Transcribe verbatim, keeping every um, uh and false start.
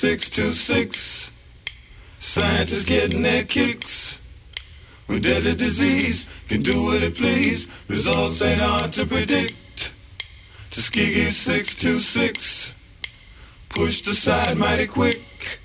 six two six. Scientists getting their kicks. When deadly disease can do what it please, results ain't hard to predict. Tuskegee six two six, pushed aside mighty quick.